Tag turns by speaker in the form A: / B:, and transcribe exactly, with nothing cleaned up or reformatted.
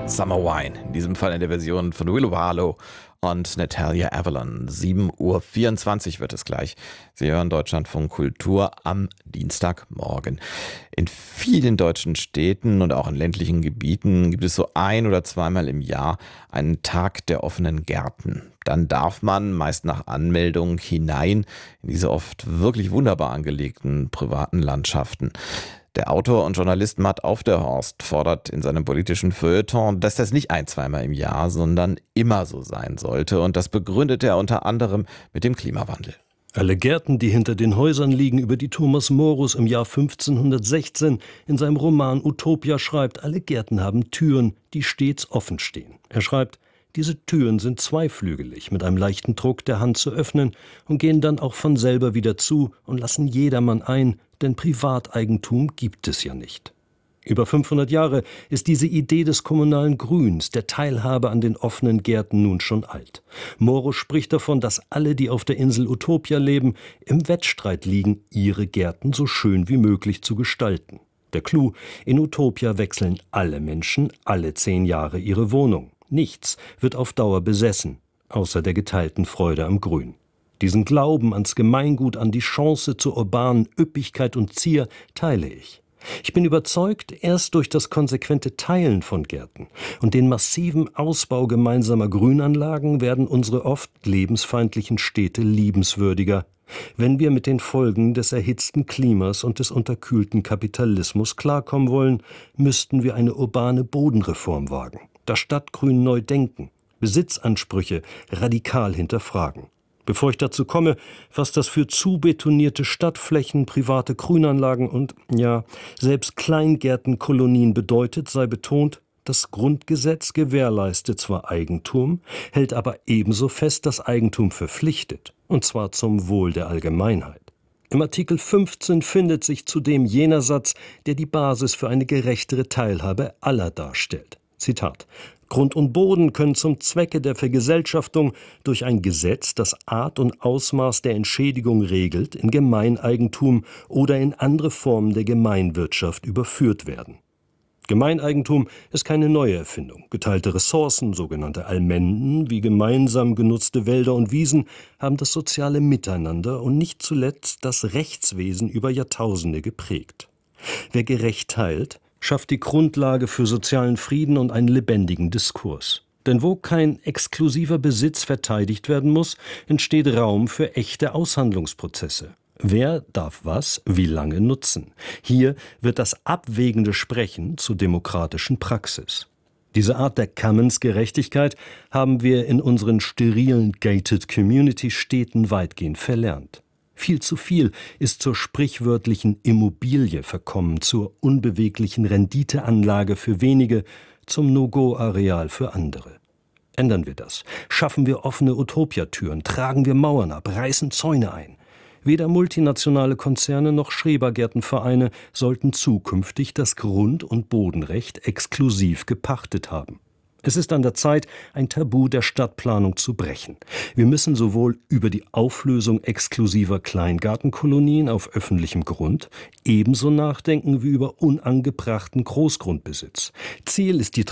A: Summer Wine, in diesem Fall in der Version von Willow Barlow und Natalia Avalon. sieben Uhr vierundzwanzig wird es gleich. Sie hören Deutschlandfunk Kultur am Dienstagmorgen. In vielen deutschen Städten und auch in ländlichen Gebieten gibt es so ein- oder zweimal im Jahr einen Tag der offenen Gärten. Dann darf man, meist nach Anmeldung, hinein in diese oft wirklich wunderbar angelegten privaten Landschaften. Der Autor und Journalist Matt Aufderhorst fordert in seinem politischen Feuilleton, dass das nicht ein-, zweimal im Jahr, sondern immer so sein sollte. Und das begründet er unter anderem mit dem Klimawandel.
B: Alle Gärten, die hinter den Häusern liegen, über die Thomas Morus im Jahr fünfzehnhundertsechzehn in seinem Roman Utopia schreibt, alle Gärten haben Türen, die stets offen stehen. Er schreibt, diese Türen sind zweiflügelig, mit einem leichten Druck der Hand zu öffnen und gehen dann auch von selber wieder zu und lassen jedermann ein, denn Privateigentum gibt es ja nicht. Über fünfhundert Jahre ist diese Idee des kommunalen Grüns, der Teilhabe an den offenen Gärten nun schon alt. Morus spricht davon, dass alle, die auf der Insel Utopia leben, im Wettstreit liegen, ihre Gärten so schön wie möglich zu gestalten. Der Clou: in Utopia wechseln alle Menschen alle zehn Jahre ihre Wohnung. Nichts wird auf Dauer besessen, außer der geteilten Freude am Grün. Diesen Glauben ans Gemeingut, an die Chance zur urbanen Üppigkeit und Zier teile ich. Ich bin überzeugt, erst durch das konsequente Teilen von Gärten und den massiven Ausbau gemeinsamer Grünanlagen werden unsere oft lebensfeindlichen Städte liebenswürdiger. Wenn wir mit den Folgen des erhitzten Klimas und des unterkühlten Kapitalismus klarkommen wollen, müssten wir eine urbane Bodenreform wagen, das Stadtgrün neu denken, Besitzansprüche radikal hinterfragen. Bevor ich dazu komme, was das für zu betonierte Stadtflächen, private Grünanlagen und, ja, selbst Kleingärtenkolonien bedeutet, sei betont, das Grundgesetz gewährleistet zwar Eigentum, hält aber ebenso fest, dass Eigentum verpflichtet, und zwar zum Wohl der Allgemeinheit. Im Artikel fünfzehn findet sich zudem jener Satz, der die Basis für eine gerechtere Teilhabe aller darstellt. Zitat: Grund und Boden können zum Zwecke der Vergesellschaftung durch ein Gesetz, das Art und Ausmaß der Entschädigung regelt, in Gemeineigentum oder in andere Formen der Gemeinwirtschaft überführt werden. Gemeineigentum ist keine neue Erfindung. Geteilte Ressourcen, sogenannte Allmenden, wie gemeinsam genutzte Wälder und Wiesen, haben das soziale Miteinander und nicht zuletzt das Rechtswesen über Jahrtausende geprägt. Wer gerecht teilt, schafft die Grundlage für sozialen Frieden und einen lebendigen Diskurs. Denn wo kein exklusiver Besitz verteidigt werden muss, entsteht Raum für echte Aushandlungsprozesse. Wer darf was, wie lange nutzen? Hier wird das abwägende Sprechen zur demokratischen Praxis. Diese Art der Commons-Gerechtigkeit haben wir in unseren sterilen Gated Community-Städten weitgehend verlernt. Viel zu viel ist zur sprichwörtlichen Immobilie verkommen, zur unbeweglichen Renditeanlage für wenige, zum No-Go-Areal für andere. Ändern wir das. Schaffen wir offene Utopiatüren, tragen wir Mauern ab, reißen Zäune ein. Weder multinationale Konzerne noch Schrebergärtenvereine sollten zukünftig das Grund- und Bodenrecht exklusiv gepachtet haben. Es ist an der Zeit, ein Tabu der Stadtplanung zu brechen. Wir müssen sowohl über die Auflösung exklusiver Kleingartenkolonien auf öffentlichem Grund ebenso nachdenken wie über unangebrachten Großgrundbesitz. Ziel ist die